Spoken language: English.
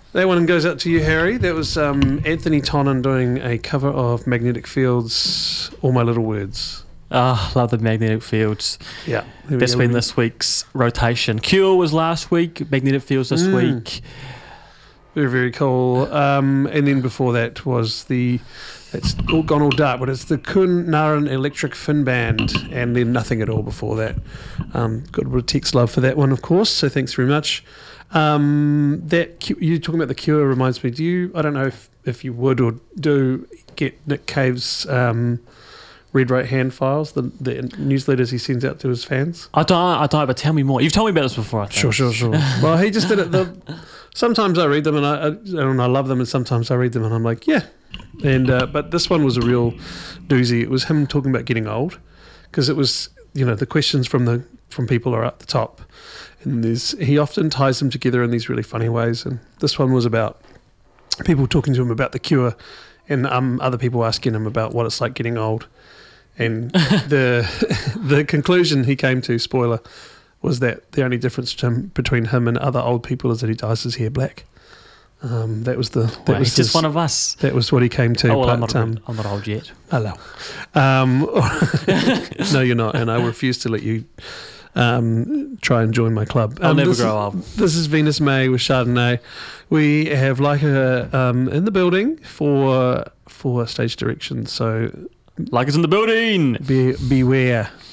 That one goes out to you, Harry. That was Anthony Tonnen doing a cover of Magnetic Fields' All My Little Words. Love the Magnetic Fields. Yeah. That's been this week's rotation. Cure was last week, Magnetic Fields this week. Very, very cool. And then before that was it's all gone all dark, but it's the Kun Naran Electric Fin Band, and then nothing at all before that. Got a bit of text love for that one, of course, so thanks very much. You talking about the Cure reminds me, I don't know if you would or do get Nick Cave's Read Right Hand files, the newsletters he sends out to his fans? I don't, but tell me more. You've told me about this before, I think. Sure. Well, he just did it. Sometimes I read them and I love them, and sometimes I read them and I'm like, yeah. And but this one was a real doozy. It was him talking about getting old, because it was, the questions from people are at the top, and he often ties them together in these really funny ways. And this one was about people talking to him about the Cure, and other people asking him about what it's like getting old. And the conclusion he came to, spoiler, was that the only difference between him and other old people is that he dyes his hair black. He's just one of us. That was what he came to. Oh, well, I'm not old yet. Hello. No, you're not, and I refuse to let you try and join my club. I'll never grow up. This is Venus May with Chardonnay. We have Leica in the building for stage direction, so Leica's in the building. Beware.